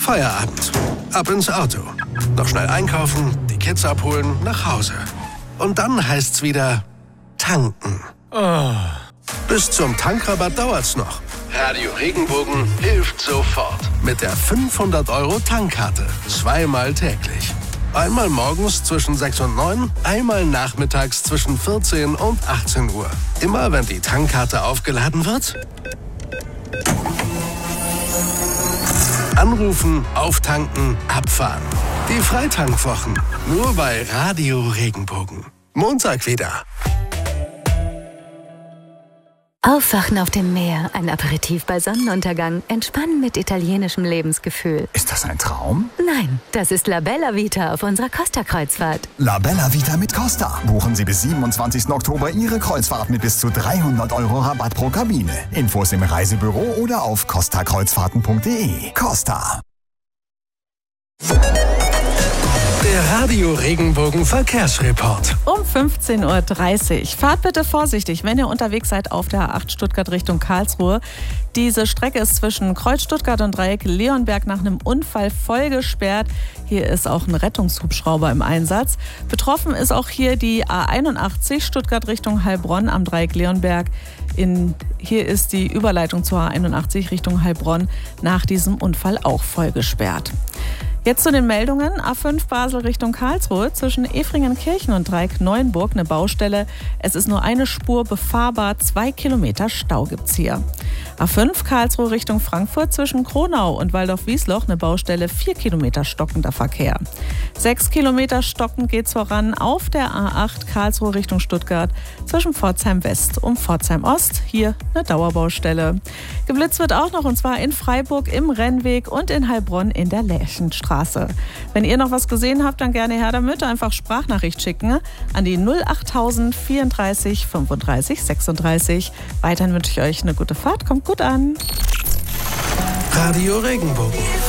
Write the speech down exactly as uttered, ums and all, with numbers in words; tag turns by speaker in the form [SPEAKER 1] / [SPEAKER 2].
[SPEAKER 1] Feierabend. Ab ins Auto. Noch schnell einkaufen, die Kids abholen, nach Hause. Und dann heißt's wieder tanken.
[SPEAKER 2] Oh.
[SPEAKER 1] Bis zum Tankrabatt dauert's noch. Radio Regenbogen hilft sofort. Mit der fünfhundert Euro Tankkarte. Zweimal täglich. Einmal morgens zwischen sechs und neun, einmal nachmittags zwischen vierzehn und achtzehn Uhr. Immer wenn die Tankkarte aufgeladen wird, anrufen, auftanken, abfahren. Die Freitankwochen. Nur bei Radio Regenbogen. Montag wieder.
[SPEAKER 3] Aufwachen auf dem Meer, ein Aperitif bei Sonnenuntergang, entspannen mit italienischem Lebensgefühl.
[SPEAKER 4] Ist das ein Traum?
[SPEAKER 3] Nein, das ist La Bella Vita auf unserer Costa-Kreuzfahrt.
[SPEAKER 4] La Bella Vita mit Costa. Buchen Sie bis siebenundzwanzigsten Oktober Ihre Kreuzfahrt mit bis zu dreihundert Euro Rabatt pro Kabine. Infos im Reisebüro oder auf costa kreuzfahrten punkt de. Costa.
[SPEAKER 1] Der Radio Regenbogen Verkehrsreport.
[SPEAKER 5] Um fünfzehn Uhr dreißig. Fahrt bitte vorsichtig, wenn ihr unterwegs seid auf der A acht Stuttgart Richtung Karlsruhe. Diese Strecke ist zwischen Kreuz Stuttgart und Dreieck Leonberg nach einem Unfall voll gesperrt. Hier ist auch ein Rettungshubschrauber im Einsatz. Betroffen ist auch hier die A einundachtzig Stuttgart Richtung Heilbronn am Dreieck Leonberg. In, hier ist die Überleitung zur A einundachtzig Richtung Heilbronn nach diesem Unfall auch voll gesperrt. Jetzt zu den Meldungen. A fünf Basel Richtung Karlsruhe, zwischen Efringenkirchen und Dreieck Neuenburg eine Baustelle. Es ist nur eine Spur befahrbar, zwei Kilometer Stau gibt's hier. A fünf Karlsruhe Richtung Frankfurt, zwischen Kronau und Waldorf-Wiesloch eine Baustelle, vier Kilometer stockender Verkehr. Sechs Kilometer stockend geht's voran auf der A acht Karlsruhe Richtung Stuttgart, zwischen Pforzheim West und Pforzheim Ost. Hier eine Dauerbaustelle. Geblitzt wird auch noch, und zwar in Freiburg im Rennweg und in Heilbronn in der Lärchenstraße. Wenn ihr noch was gesehen habt, dann gerne her damit. Einfach Sprachnachricht schicken an die null achttausend vierunddreißig fünfunddreißig sechsunddreißig. Weiterhin wünsche ich euch eine gute Fahrt. Kommt gut an.
[SPEAKER 1] Radio Regenbogen.